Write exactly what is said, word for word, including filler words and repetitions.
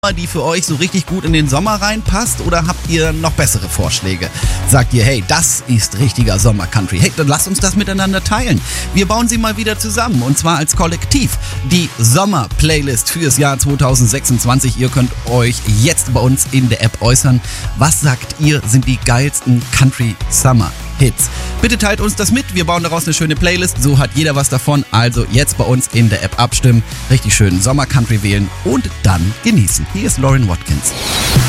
die für euch so richtig gut in den Sommer reinpasst, oder habt ihr noch bessere Vorschläge? Sagt ihr, hey, das ist richtiger Sommer-Country. Hey, dann lasst uns das miteinander teilen. Wir bauen sie mal wieder zusammen, und zwar als Kollektiv. Die Sommer-Playlist fürs Jahr zweitausendsechsundzwanzig. Ihr könnt euch jetzt bei uns in der App äußern. Was sagt ihr, sind die geilsten Country-Summer-Hits? Bitte teilt uns das mit. Wir bauen daraus eine schöne Playlist. So hat jeder was davon. Also jetzt bei uns in der App abstimmen. Richtig schön Sommer-Country wählen und dann genießen. Hier ist Lauren Watkins.